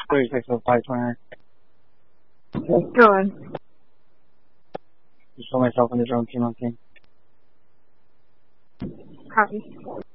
36 of 529. Okay, go ahead. Just show myself in the drone team on team. Copy.